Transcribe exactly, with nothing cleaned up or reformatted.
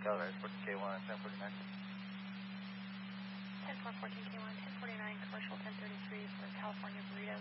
Delta Airport K one, ten forty-nine. ten four fourteen K one, ten forty-nine, commercial ten thirty-three for California Burrito.